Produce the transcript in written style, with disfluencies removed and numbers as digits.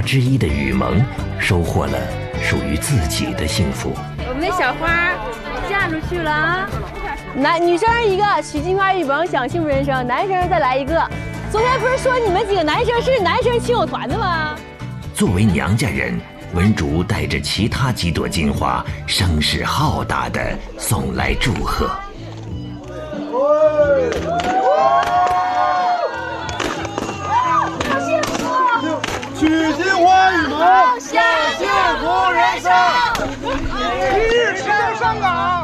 之一的雨萌收获了属于自己的幸福。 我们的小花嫁出去了啊！ 女生一个，许金花、雨萌享幸福人生；男生再来一个。昨天不是说你们几个男生是男生亲友团的吗？ 作为娘家人，文竹带着其他几朵金花，声势浩大地送来祝贺。 许金花雨萌，享幸福人生，一日上岗。